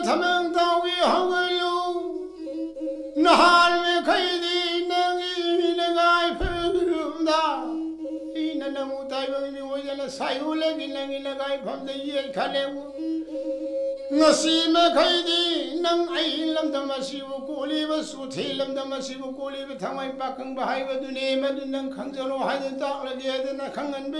thầm tao vì hông người lưu nó hàn về khơi đi nâng y nâng ai phương da y nâng nâng mù tay bằng mi ngồi dân sai hù lên nâng nâng ai phẩm đầy yên khá lêu ngasi mà khơi đi nâng ai lâm tâm mà siêu cố li và su thế lâm tâm mà siêu cố li và thằng ai bạc khăng bà hai và đu nê mà đu nâng khăng cho nó hai đứa tạo là gì đó khăng ngân bên